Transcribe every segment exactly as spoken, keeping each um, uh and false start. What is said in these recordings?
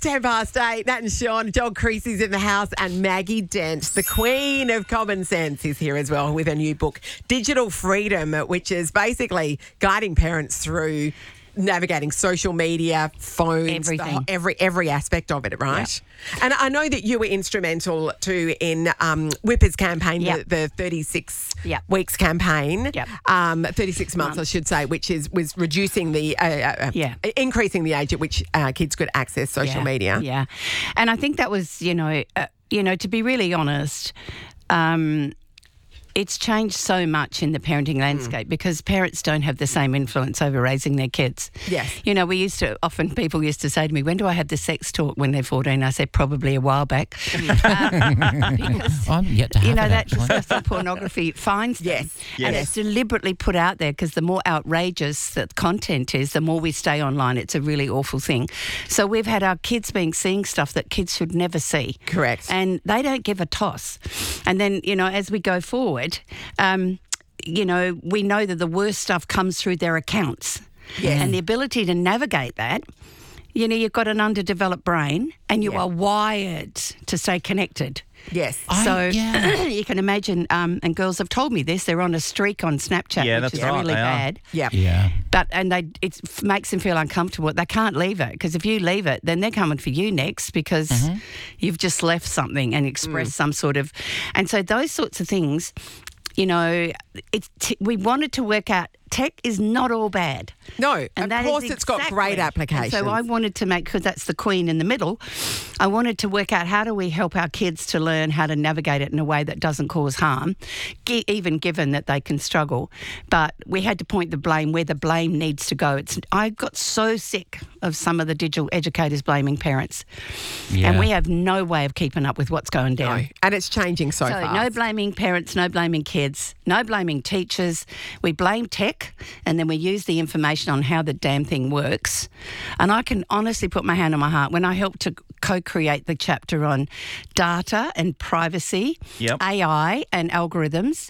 ten past eight. Nat and Sean, John Creasy's in the house, and Maggie Dent, the queen of common sense, is here as well with a new book, Digital Freedom, which is basically guiding parents through navigating social media, phones, Everything. the, every every aspect of it, right? Yep. And I know that you were instrumental too in um, Whipper's campaign, Yep. the, the thirty-six Yep. weeks campaign, Yep. um, thirty-six months, I should say, which is was reducing the, uh, uh, Yeah. increasing the age at which uh, kids could access social yeah, media. Yeah. And I think that was, you know, uh, you know, to be really honest, um, it's changed so much in the parenting landscape mm. because parents don't have the same influence over raising their kids. Yes. You know, we used to, often people used to say to me, when do I have the sex talk when they're fourteen? I said, probably a while back. um, because, I'm yet to have you know, it, that actually. stuff that pornography finds them. Yes. Yes. And it's deliberately put out there because the more outrageous that content is, the more we stay online. It's a really awful thing. So we've had our kids being seeing stuff that kids should never see. Correct. And they don't give a toss. And then, you know, as we go forward, um, you know, we know that the worst stuff comes through their accounts. Yes. And the ability to navigate that, you know, you've got an underdeveloped brain and you Yeah. are wired to stay connected. Yes. I- So yeah. you can imagine, um, and girls have told me this, they're on a streak on Snapchat, Yeah, which that's is right, really they are. bad. Yeah. Yeah. But and they it f- makes them feel uncomfortable. They can't leave it because if you leave it, then they're coming for you next because Mm-hmm. you've just left something and expressed some sort of, and so those sorts of things. You know, it's t- we wanted to work out tech is not all bad. No, And of that course is it's got exactly- great and applications. So I wanted to make, because that's the queen in the middle, I wanted to work out how do we help our kids to learn how to navigate it in a way that doesn't cause harm, gi- even given that they can struggle. But we had to point the blame where the blame needs to go. It's I got so sick of some of the digital educators blaming parents. Yeah. And we have no way of keeping up with what's going down. No, and it's changing so, So fast. no blaming parents, no blaming kids, no blaming teachers. We blame tech and then we use the information on how the damn thing works. And I can honestly put my hand on my heart. When I helped to co-create the chapter on data and privacy, Yep. A I and algorithms,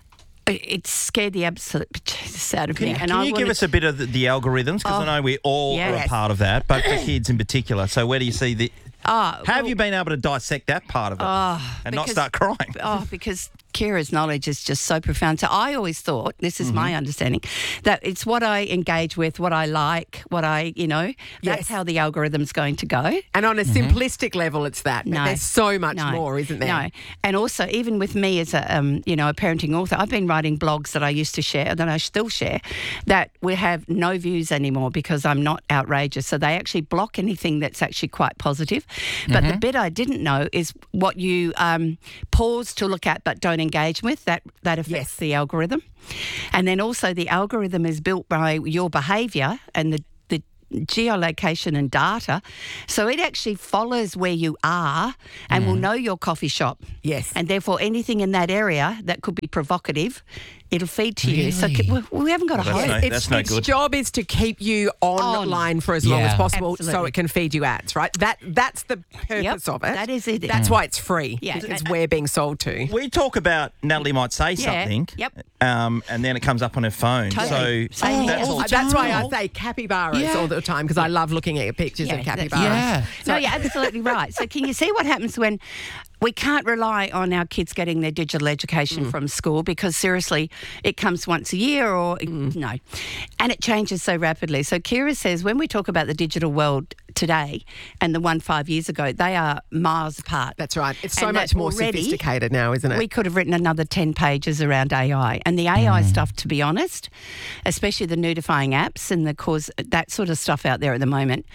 it it scared the absolute Jesus out of me. Can, and can I you give wanted- us a bit of the, the algorithms? Because Oh, I know we all are yes. a part of that, but for kids in particular. So where do you see the... Oh, How have well, you been able to dissect that part of it and not because- start crying? Oh, because Kira's knowledge is just so profound. So I always thought, this is Mm-hmm. my understanding, that it's what I engage with, what I like, what I, you know, that's Yes. how the algorithm's going to go. And on a simplistic level, it's that. But No. there's so much No. more, isn't there? No. And also, even with me as a, um, you know, a parenting author, I've been writing blogs that I used to share, that I still share, that we have no views anymore because I'm not outrageous. So they actually block anything that's actually quite positive. But the bit I didn't know is what you um, pause to look at but don't engage with, that, that affects Yes. the algorithm. And then also the algorithm is built by your behaviour and the the geolocation and data. So it actually follows where you are and will know your coffee shop. Yes. And therefore anything in that area that could be provocative, it'll feed to you. So Really? we, we haven't got a Well, that's hope. no- Its, That's no its good. job is to keep you online for as long Yeah. as possible so Absolutely. it can feed you ads, right? That That's the purpose of it. that is it. That's why it's free. Yeah. It's where being sold to. We talk about Natalie might say Yeah. something, Yep. um, and then it comes up on her phone. Totally. So Same here. that's all. Uh, That's why I say capybaras Yeah. all the time because I love looking at pictures Yeah, of that's- capybaras. Yeah. No, you're absolutely right. So can you see what happens when we can't rely on our kids getting their digital education from school because seriously, it comes once a year or no. And it changes so rapidly. So Kira says when we talk about the digital world today and the one five years ago, they are miles apart. That's right. It's so And much that more already- sophisticated now, isn't it? We could have written another ten pages around A I. And the A I stuff, to be honest, especially the nudifying apps and the cause, that sort of stuff out there at the moment,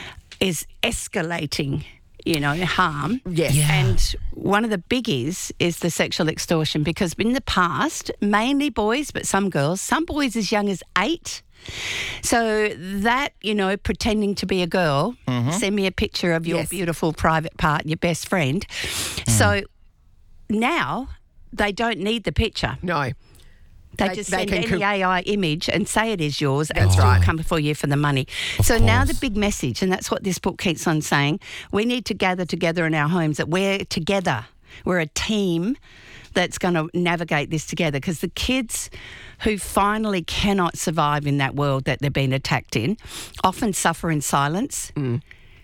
is escalating, you know, harm. Yes. Yeah. And one of the biggies is the sexual extortion because in the past, mainly boys, but some girls, some boys as young as eight. So that, you know, pretending to be a girl, send me a picture of your Yes. beautiful private part, your best friend. So now they don't need the picture. No. They, They- just they send can any co- A I image and say it is yours and That's still right. come before you for the money. so now the course. big message, and that's what this book keeps on saying, we need to gather together in our homes, that we're together. We're a team that's going to navigate this together because the kids who finally cannot survive in that world that they've been attacked in often suffer in silence.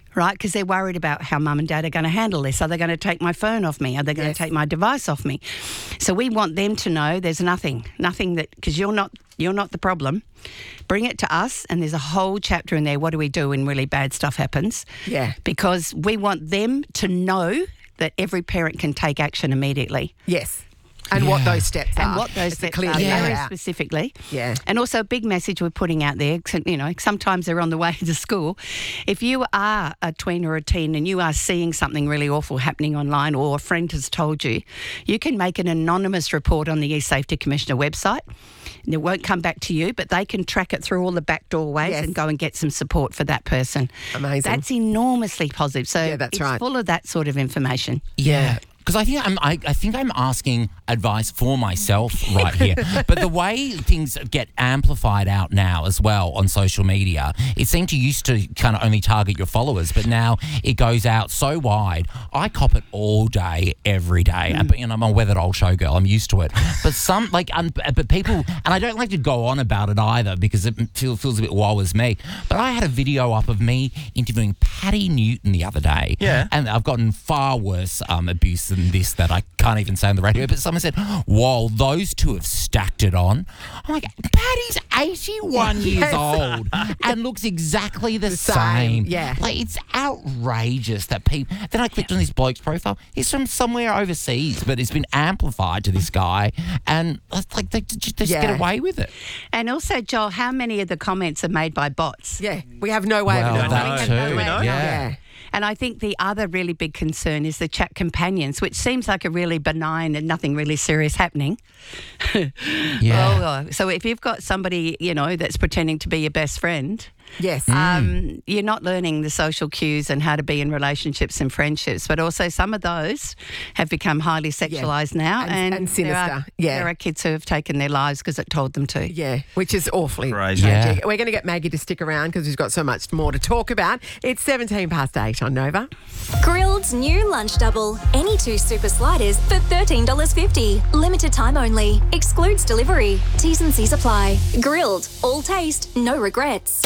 right? Because they're worried about how mum and dad are going to handle this. Are they going to take my phone off me? Are they going Yes. to take my device off me? So we want them to know there's nothing, nothing that, because you're not, you're not the problem. Bring it to us, and there's a whole chapter in there. What do we do when really bad stuff happens? Yeah. Because we want them to know that every parent can take action immediately. Yes. And what those steps are. And what those It's a steps clear are layout. very specifically. Yeah. And also a big message we're putting out there, you know, sometimes they're on the way to school. If you are a tween or a teen and you are seeing something really awful happening online, or a friend has told you, you can make an anonymous report on the Youth Safety Commissioner website. And it won't come back to you, but they can track it through all the back doorways Yes. and go and get some support for that person. Amazing. That's enormously positive. So Yeah, that's it's right. full of that sort of information. Yeah. Because I think I'm, I, I think I'm asking advice for myself right here. But the way things get amplified out now as well on social media, it seemed to used to kind of only target your followers, but now it goes out so wide. I cop it all day, every day. And, and I'm a weathered old showgirl. I'm used to it. But some like, um, but people, and I don't like to go on about it either because it feels feels a bit woe is me. But I had a video up of me interviewing Patty Newton the other day. Yeah. And I've gotten far worse um, abuse than this that I can't even say on the radio. But someone said, "Whoa, those two have stacked it on." I'm like, Patty's eighty-one years old and looks exactly the, The same. same, yeah. Like, it's outrageous that people. Then I clicked on this bloke's profile. He's from somewhere overseas, but it's been amplified to this guy, and it's like they, they just Yeah. get away with it. And also, Joel, how many of the comments are made by bots? Yeah. We have no way Well, of knowing. that And too, no way- yeah. yeah. And I think the other really big concern is the chat companions, which seems like a really benign and nothing really serious happening. Yeah. Oh, so if you've got somebody, you know, that's pretending to be your best friend, Yes. um, you're not learning the social cues and how to be in relationships and friendships. But also some of those have become highly sexualised now. And- and there are, sinister, yeah. there are kids who have taken their lives because it told them to. Yeah, which is awfully Crazy. tragic. Yeah. We're going to get Maggie to stick around because we've got so much more to talk about. It's seventeen past eight on Nova. Grilled's new lunch double. Any two super sliders for thirteen dollars fifty. Limited time only. Excludes delivery. T's and C's apply. Grilled. All taste, no regrets.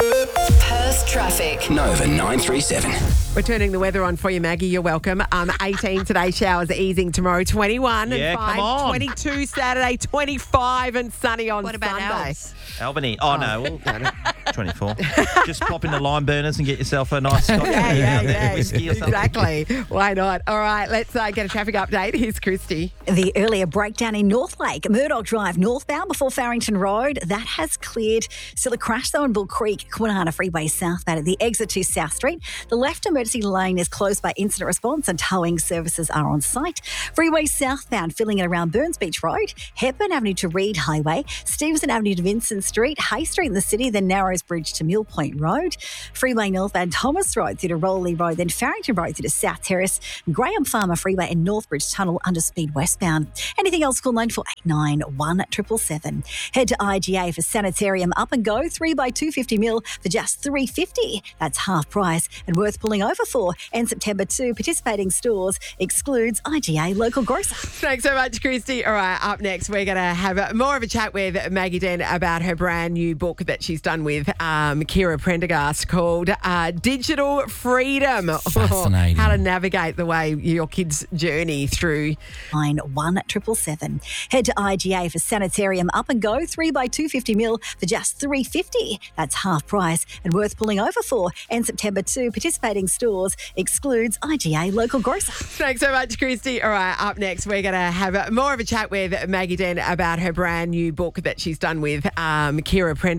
Perth traffic. Nova nine three seven. We're turning the weather on for you, Maggie. You're welcome. Um, eighteen today, showers easing tomorrow, twenty-one Yeah, and come five, on. twenty-two Saturday, twenty-five and sunny on What about Sunday. ours? Albany. Oh, no. Well, twenty-four. Just pop into Lime Burners and get yourself a nice Scotch Yeah, yeah, yeah. whiskey or something. Exactly. Why not? All right, let's uh, get a traffic update. Here's Christy. The earlier breakdown in North Lake, Murdoch Drive northbound before Farrington Road, that has cleared. Still a crash though in Bull Creek, Kwinana Freeway southbound at the exit to South Street. The left emergency lane is closed by incident response and towing services are on site. Freeway southbound filling in around Burns Beach Road, Hepburn Avenue to Reed Highway, Stevenson Avenue to Vincent Street, Hay Street in the city, then Narrows Bridge to Mill Point Road. Freeway northbound Thomas Road through to Rowley Road, then Farrington Road through to South Terrace, Graham Farmer Freeway and Northbridge Tunnel under speed westbound. Anything else, call nine four eight nine one seven seven seven. Head to I G A for Sanitarium Up and Go, three by two fifty mil for just three fifty. That's half price and worth pulling over for. And September two, participating stores excludes I G A local grocer. Thanks so much, Christy. All right, up next, we're going to have a, more of a chat with Maggie Dent about her brand new book that she's done with um, Kira Prendergast called uh, Digital Freedom. Fascinating. How to navigate the way your kids journey through. Nine one triple seven. Head to I G A for Sanitarium Up and Go, three by two fifty mil for just three fifty. That's half price and worth pulling over for. And September two, participating stores excludes I G A local grocer. Thanks so much, Christy. All right, up next, we're going to have a, more of a chat with Maggie Dent about her brand new book that she's done with um, Kira Prendergast.